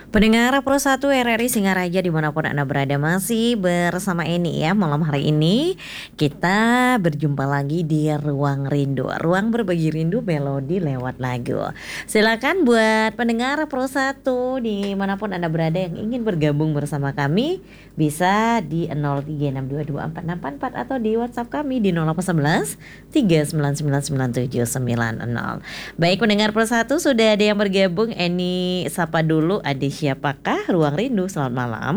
Pendengar Pro 1 RRI Singaraja dimanapun Anda berada, masih bersama Eni ya. Malam hari ini kita berjumpa lagi di Ruang Rindu, ruang berbagi rindu melodi lewat lagu. Silakan buat pendengar Pro 1 dimanapun Anda berada yang ingin bergabung bersama kami, bisa di 03622464 atau di WhatsApp kami di 0811 3999790. Baik pendengar Pro 1, sudah ada yang bergabung. Eni sapa dulu, ada siapakah? Ruang Rindu, selamat malam.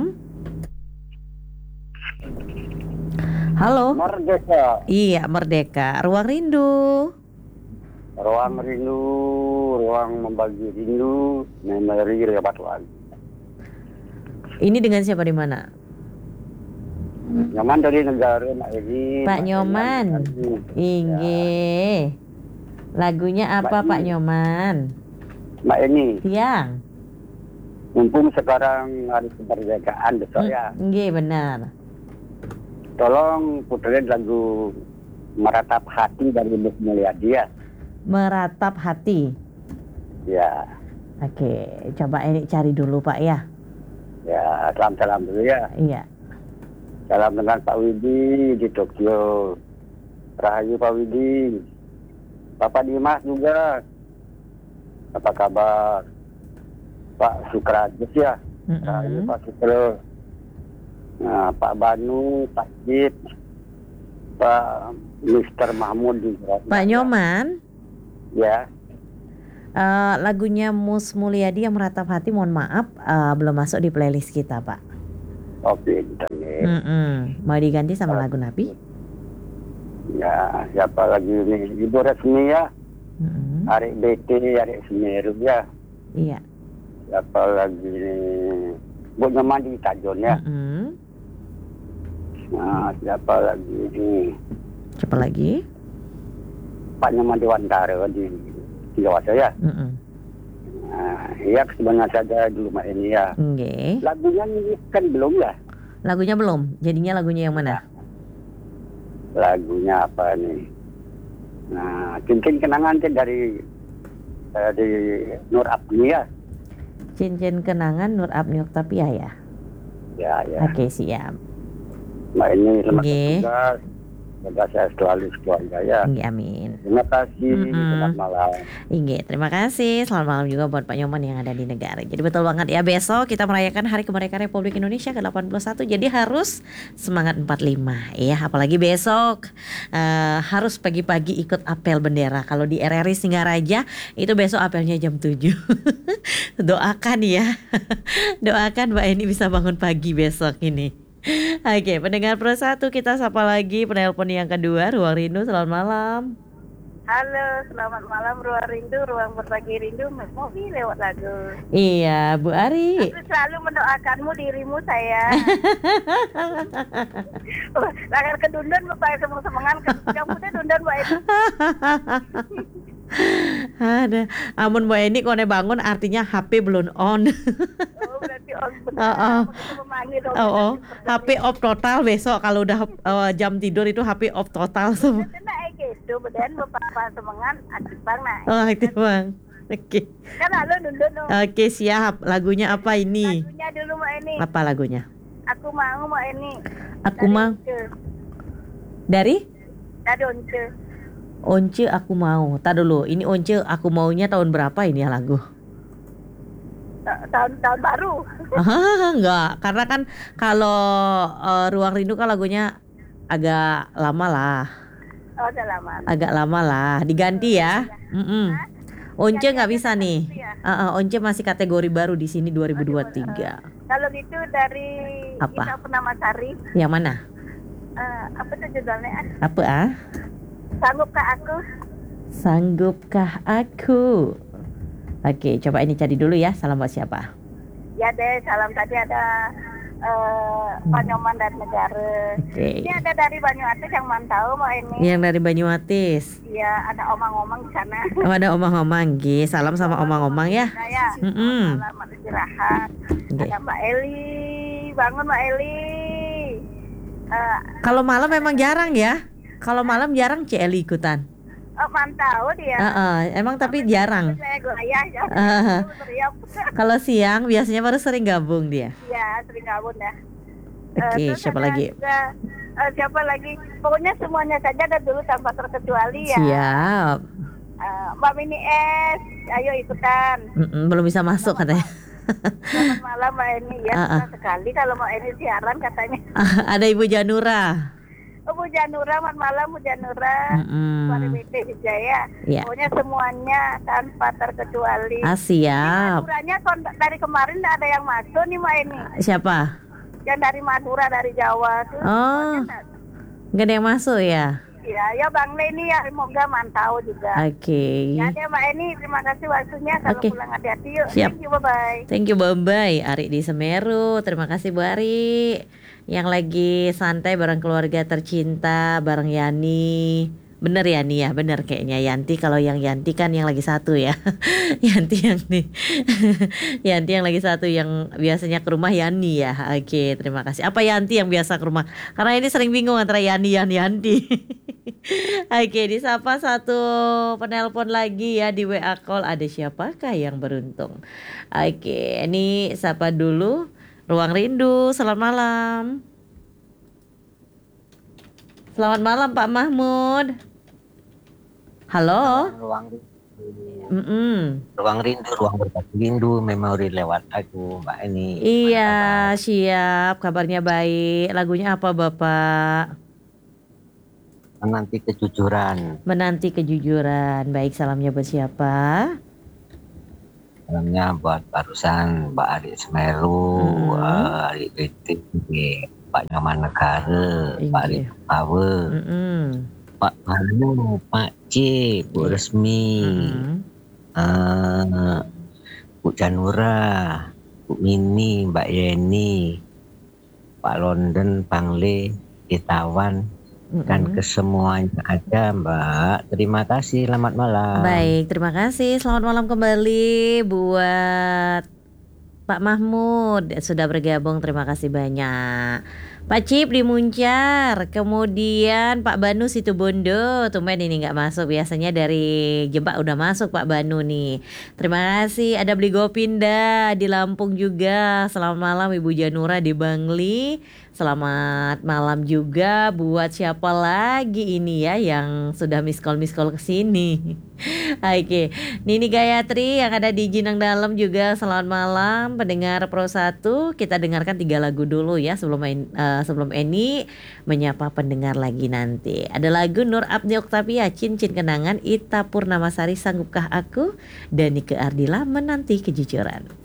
Halo. Merdeka. Iya, Merdeka. Ruang Rindu. Ruang rindu, ruang membagi rindu, memori lewat lagu. Ini dengan siapa di mana? Nyoman dari negara Mak Edi. Pak Nyoman. Inge. Lagunya apa Mbak Pak Eni. Nyoman? Mbak Eni, Yang. mumpung sekarang hari kemerdekaan besok ya, Inge, benar. tolong puterin lagu Meratap Hati dari Mus Mulyadi ya. Meratap Hati. Ya, Oke, coba Eni cari dulu Pak ya. ya, salam-salam dulu ya. Iya. Salam dengan Pak Widi di Tokyo. Rahayu Pak Widi. Bapak Dimas juga. Apa kabar? Pak Sukrajus ya. Rahayu Pak Sukro. Nah, Pak Banu, Pak Jit, Pak Mister Mahmud di Pak Nyoman. Ya. Lagunya Mus Mulyadi yang Meratap Hati, mohon maaf belum masuk di playlist kita Pak. Oke, internet. Mau diganti sama lagu Nabi? Ya, siapa lagi ini? Ibu Resmi ya. Arek BT, Arek Semeru ya. Iya. Siapa lagi ini? Bu Nyoman di Tajon ya. Nah, siapa lagi ini? Siapa lagi? Pak Nyoman di Wantara di Jawa ya. Nah, iya sebenarnya saja dulu Mak ini ya. Oke. Lagunya ini kan belum ya? Lagunya belum. Jadinya lagunya yang mana? Lagunya apa nih? Nah, cincin kenangan kan dari Nur Abni ya. Cincin Kenangan Nur Abni Oktavia ya. Ya, ya. Oke, siap. Mbak ini selamat Oke. bertugas. Semoga saya selalu keluarga ya. Inge, amin. Terima kasih. Selamat malam. Inge, terima kasih. Selamat malam juga buat Pak Nyoman yang ada di negara. Jadi betul banget ya, besok kita merayakan Hari Kemerdekaan Republik Indonesia ke-81. Jadi harus semangat 45 ya. Apalagi besok harus pagi-pagi ikut apel bendera. Kalau di RRI Singaraja itu besok apelnya jam 7. Doakan ya. Doakan Mbak Eni bisa bangun pagi besok ini. Oke, pendengar Pro 1, kita sapa lagi penelpon yang kedua, Ruang Rindu, selamat malam. Halo, selamat malam Ruang Rindu, ruang berbagi rindu, Mobi lewat lagu. Iya, Bu Ari. Aku selalu mendoakanmu, dirimu saya. Lagar kedundun Bapak semeng-semengan, kamu deh dundun Mbak itu. Ada, amun Mbak Eni kone bangun artinya HP belum on. Oh, berarti benar. HP off total besok kalau udah jam tidur itu HP off total semua. Nah, gitu, bedan Bapak semengan aktif bang nah. Oh, aktif bang. Oke. Kan lalu dundun dong. Oke, siap. Lagunya apa ini? Lagunya dulu Mbak Eni. Apa lagunya? Aku mau Mbak Eni. Aku mau. Dari? Dari Once. Once Aku Mau. Tar dulu, ini Once Aku Maunya tahun berapa ini ya lagu? Tahun baru. Enggak, karena kan kalau Ruang Rindu kan lagunya agak lama lah. Oh, udah lama. Agak lama lah, diganti ya. Once nggak bisa nih. Once masih kategori baru di sini 2023. Kalau gitu dari Apa? Ita Purnamasari. Yang mana? Apa tuh judulnya? Apa ah? Sanggupkah aku? Sanggupkah aku? Oke, coba ini cari dulu ya. Salam buat siapa? Ya deh, salam tadi ada Pak Nyoman dan negara. Oke. Ini ada dari Banyuatis yang mantau Mbak ini. Yang dari Banyuatis. Iya, ada omang-omang di sana. Oh, ada omang-omang. Gi, salam sama omang-omang ya. Saya. Selamat istirahat. Ada Mbak Eli. Bangun Mbak Eli. Kalau malam memang jarang ya. Kalau malam jarang Ci Eli ikutan. Oh, mantau dia. Emang tapi jarang. Saya goyah ya. Ah, Teriak. kalau siang biasanya baru sering gabung dia. Ya, sering gabung dah. Oke, Terus siapa ada lagi? juga, siapa lagi? Pokoknya semuanya saja dari dulu tanpa terkecuali ya. Siap. Mbak Mini S, ayo ikutan. Belum bisa masuk katanya. Selamat malam Mbak Eni ya. Senang sekali kalau Mbak Eni siaran katanya. Ada Ibu Janura. Oh, Bu Janura, selamat malam Bu Janura. Suara BT Wijaya. Ya. Pokoknya semuanya tanpa terkecuali. Siap. Maduranya dari kemarin tidak ada yang masuk nih Mbak Eni. Siapa? Yang dari Madura, dari Jawa tuh. Oh, nggak ada yang masuk ya? Ya, ya Bang Leni ya, semoga mantau juga. Oke. Ya, ada Mbak Eni, terima kasih waktunya. Kalau pulang hati-hati yuk. Siap. Thank you, bye-bye. Thank you, bye-bye. Ari di Semeru, terima kasih Bu Ari. Yang lagi santai bareng keluarga tercinta, bareng Yani. Bener Yani ya, bener kayaknya Yanti. Kalau yang Yanti kan yang lagi satu ya. Yanti yang nih Yanti yang lagi satu yang biasanya ke rumah Yani ya. Oke, terima kasih. Apa Yanti yang biasa ke rumah? Karena ini sering bingung antara Yani dan Yanti. Oke, disapa satu penelpon lagi ya di WA call. Ada siapakah yang beruntung? Oke, ini sapa dulu Ruang Rindu. Selamat malam. Selamat malam Pak Mahmud. Halo. Ruang rindu, ruang berbagi rindu, memori lewat aku, Mbak Eni. Iya, siap. Kabarnya baik. Lagunya apa Bapak? Menanti kejujuran. Menanti kejujuran. Baik, salamnya buat siapa? Salamnya buat barusan Mbak Ari Semeru, Ari Betik, Pak Nyoman Negara, Pak Ari Pawe, Pak Manu, Pak C, Bu Resmi, Bu Janura, Bu Mini, Mbak Yeni, Pak London, Pangle, Itawan, kan kesemuanya ada Mbak. Terima kasih, selamat malam. Baik, terima kasih. Selamat malam kembali buat Pak Mahmud sudah bergabung. Terima kasih banyak. Pak Cip di Muncar, kemudian Pak Banu Situbondo, tumben ini nggak masuk, biasanya dari Jebak udah masuk Pak Banu nih. Terima kasih. Ada Beli Gopinda di Lampung juga. Selamat malam Ibu Janura di Bangli. Selamat malam juga buat siapa lagi ini ya yang sudah miss call kesini. Oke, Nini Gayatri yang ada di Jinang Dalam juga selamat malam. Pendengar Pro 1, kita dengarkan 3 lagu dulu ya sebelum Eni menyapa pendengar lagi nanti. Ada lagu Nur Abdi Oktavia, Cincin Kenangan, Ita Purnamasari, Sanggupkah Aku, Dani Ke Ardila, Menanti Kejujuran.